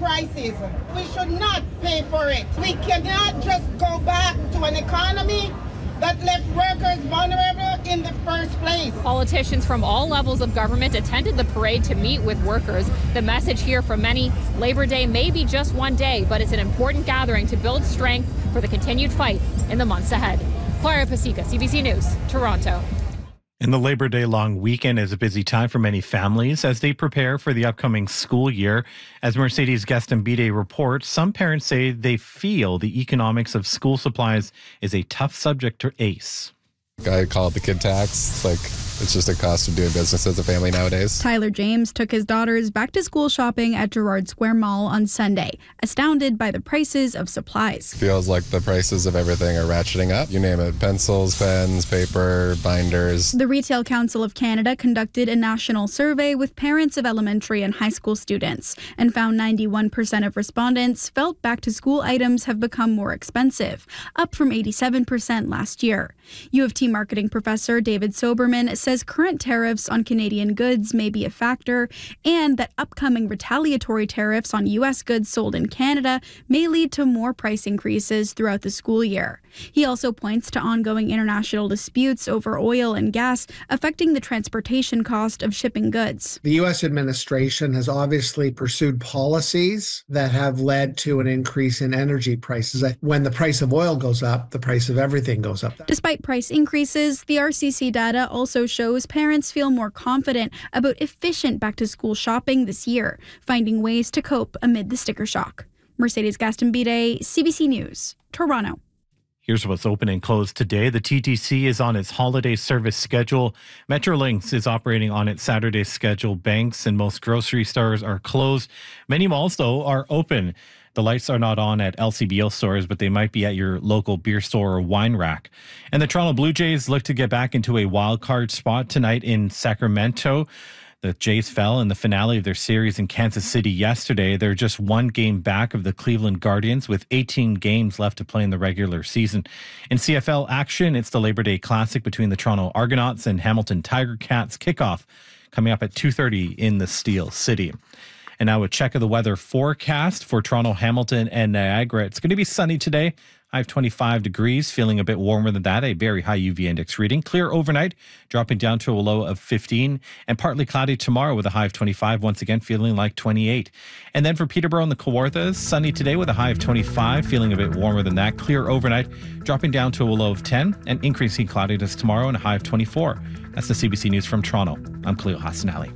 prices. We should not pay for it. We cannot just go back to an economy that left workers vulnerable in the first place. Politicians from all levels of government attended the parade to meet with workers. The message here from many, Labor Day may be just one day, but it's an important gathering to build strength for the continued fight in the months ahead. Clara Pasica, CBC News, Toronto. And the Labor Day long weekend is a busy time for many families as they prepare for the upcoming school year. As Mercedes Gastambide reports, some parents say they feel the economics of school supplies is a tough subject to ace. I call it the kid tax. It's just a cost of doing business as a family nowadays. Tyler James took his daughters back to school shopping at Gerrard Square Mall on Sunday, astounded by the prices of supplies. Feels like the prices of everything are ratcheting up. You name it, pencils, pens, paper, binders. The Retail Council of Canada conducted a national survey with parents of elementary and high school students and found 91% of respondents felt back-to-school items have become more expensive, up from 87% last year. U of T marketing professor David Soberman says current tariffs on Canadian goods may be a factor and that upcoming retaliatory tariffs on U.S. goods sold in Canada may lead to more price increases throughout the school year. He also points to ongoing international disputes over oil and gas affecting the transportation cost of shipping goods. The U.S. administration has obviously pursued policies that have led to an increase in energy prices. When the price of oil goes up, the price of everything goes up. Despite price increases, the RCC data also shows parents feel more confident about efficient back-to-school shopping this year, finding ways to cope amid the sticker shock. Mercedes Gastambide, CBC News, Toronto. Here's what's open and closed today. The TTC is on its holiday service schedule. Metrolinx is operating on its Saturday schedule. Banks and most grocery stores are closed. Many malls, though, are open. The lights are not on at LCBO stores, but they might be at your local beer store or wine rack. And the Toronto Blue Jays look to get back into a wild card spot tonight in Sacramento. The Jays fell in the finale of their series in Kansas City yesterday. They're just one game back of the Cleveland Guardians with 18 games left to play in the regular season. In CFL action, it's the Labor Day Classic between the Toronto Argonauts and Hamilton Tiger Cats. Kickoff coming up at 2:30 in the Steel City. And now a check of the weather forecast for Toronto, Hamilton, and Niagara. It's going to be sunny today. High of 25 degrees, feeling a bit warmer than that. A very high UV index reading. Clear overnight, dropping down to a low of 15. And partly cloudy tomorrow with a high of 25. Once again, feeling like 28. And then for Peterborough and the Kawarthas, sunny today with a high of 25. Feeling a bit warmer than that. Clear overnight, dropping down to a low of 10. And increasing cloudiness tomorrow and a high of 24. That's the CBC News from Toronto. I'm Khalil Hassan-Ali.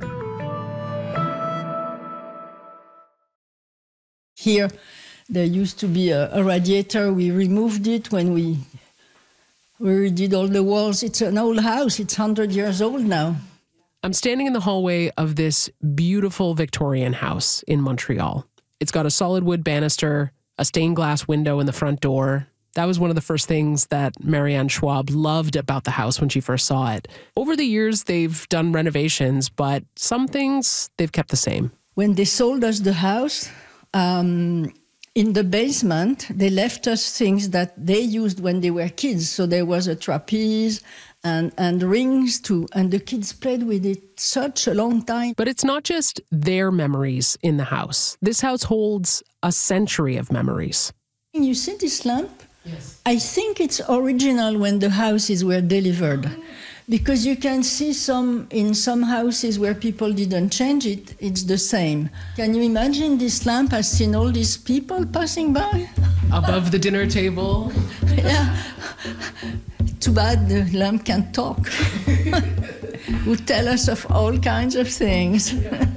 Here, there used to be a radiator. We removed it when we redid all the walls. It's an old house. It's 100 years old now. I'm standing in the hallway of this beautiful Victorian house in Montreal. It's got a solid wood banister, a stained glass window in the front door. That was one of the first things that Marianne Schwab loved about the house when she first saw it. Over the years, they've done renovations, but some things they've kept the same. When they sold us the house, in the basement, they left us things that they used when they were kids. So there was a trapeze and rings too. And the kids played with it such a long time. But it's not just their memories in the house. This house holds a century of memories. You see this lamp? Yes. I think it's original when the houses were delivered. Because you can see in some houses where people didn't change it, it's the same. Can you imagine this lamp has seen all these people passing by? Above the dinner table. Yeah. Too bad the lamp can't talk. Would tell us of all kinds of things.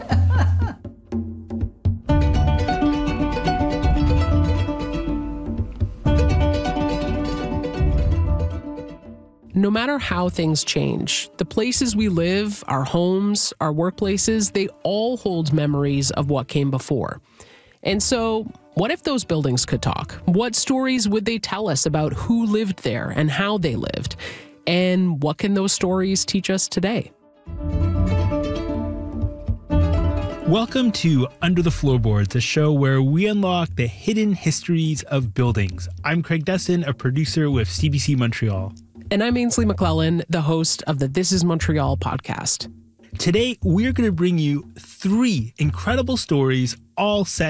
No matter how things change, the places we live, our homes, our workplaces, they all hold memories of what came before. And so, what if those buildings could talk? What stories would they tell us about who lived there and how they lived? And what can those stories teach us today? Welcome to Under the Floorboards, a show where we unlock the hidden histories of buildings. I'm Craig Desson, a producer with CBC Montreal. And I'm Ainsley McClellan, the host of the This is Montreal podcast. Today, we're going to bring you 3 incredible stories, all set